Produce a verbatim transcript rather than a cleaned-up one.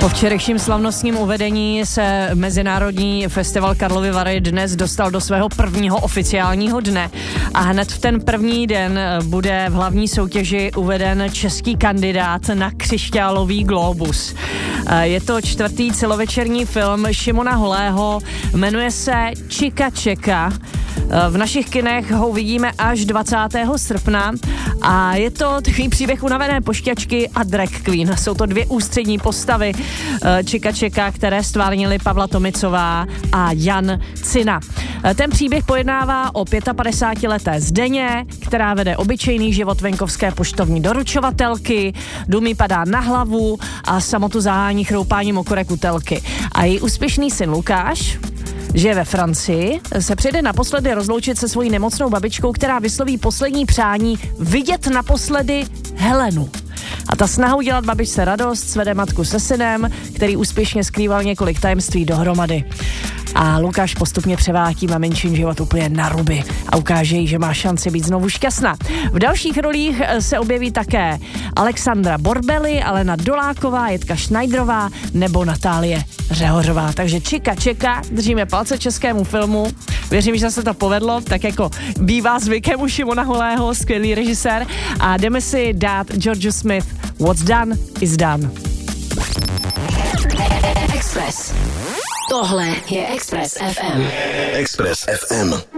Po včerejším slavnostním uvedení se Mezinárodní festival Karlovy Vary dnes dostal do svého prvního oficiálního dne a hned v ten první den bude v hlavní soutěži uveden český kandidát na křišťálový glóbus. Je to čtvrtý celovečerní film Šimona Holého, jmenuje se Čika čeka. V našich kinech ho vidíme až dvacátého srpna a je to takový příběh unavené pošťačky a drag queen. Jsou to dvě ústřední postavy Čika čeka, které stvárnili Pavla Tomicová a Jan Cina. Ten příběh pojednává o pětapadesátileté Zdeně, která vede obyčejný život venkovské poštovní doručovatelky, dům jí padá na hlavu a samotu zahání chroupáním okorek u telky. A její úspěšný syn Lukáš, že ve Francii, se přijde naposledy rozloučit se svojí nemocnou babičkou, která vysloví poslední přání vidět naposledy Helenu. A ta snaha udělat babičce radost svede matku se synem, který úspěšně skrýval několik tajemství dohromady. A Lukáš postupně převádí maminčin život úplně na ruby a ukáže jí, že má šanci být znovu šťastná. V dalších rolích se objeví také Alexandra Borbeli, Alena Doláková, Jitka Schneiderová nebo Natálie Řehořová. Takže Čika čeka, držíme palce českému filmu. Věřím, že se to povedlo, tak jako bývá zvykem u Šimona Holého, skvělý režisér. A jdeme si dát George Smith, What's done is done. Express. Tohle je Express F M. Express F M.